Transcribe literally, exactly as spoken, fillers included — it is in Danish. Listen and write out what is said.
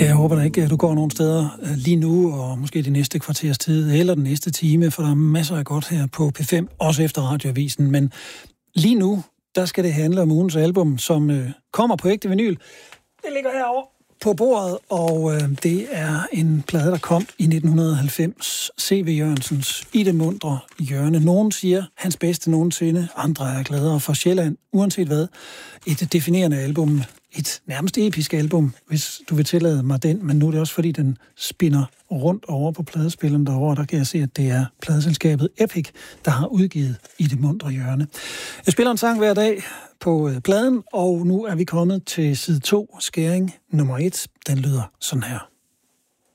Jeg håber da ikke, at du går nogen steder lige nu, og måske det næste kvarters tid, eller den næste time, for der er masser af godt her på P fem, også efter radioavisen. Men lige nu, der skal det handle om ugens album, som øh, kommer på ægte vinyl. Det ligger herovre på bordet, og øh, det er en plade, der kom i nitten halvfems. C V. Jørgensens I det muntre hjørne. Nogen siger hans bedste nogensinde, andre er gladere for Sjælland. Uanset hvad, et definerende album. Et nærmest episk album, hvis du vil tillade mig den, men nu er det også, fordi den spinner rundt over på pladespilleren derovre, der kan jeg se, at det er pladeselskabet Epic, der har udgivet I det muntre hjørne. Jeg spiller en sang hver dag på pladen, og nu er vi kommet til side to, skæring nummer et. Den lyder sådan her.